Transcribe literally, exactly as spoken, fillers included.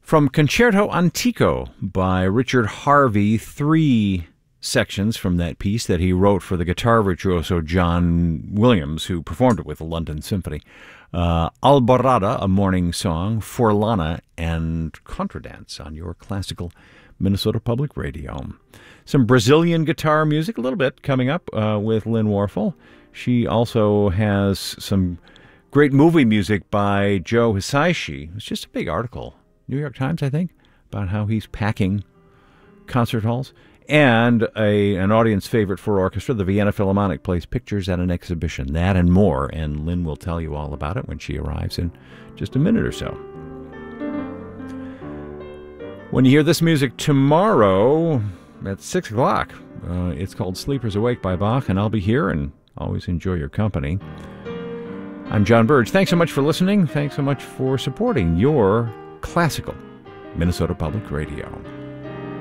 From Concerto Antico by Richard Harvey, three sections from that piece that he wrote for the guitar virtuoso John Williams, who performed it with the London Symphony. Uh, Alborada, a morning song, Forlana, and Contradance on your classical Minnesota Public Radio. Some Brazilian guitar music, a little bit, coming up uh, with Lynn Warfel. She also has some great movie music by Joe Hisaishi. It's just a big article. New York Times, I think, about how he's packing concert halls. And a an audience favorite for orchestra, the Vienna Philharmonic plays pictures at an exhibition. That and more, and Lynn will tell you all about it when she arrives in just a minute or so. When you hear this music tomorrow at six o'clock, uh, it's called Sleepers Awake by Bach, and I'll be here and always enjoy your company. I'm John Burge. Thanks so much for listening. Thanks so much for supporting your classical Minnesota Public Radio.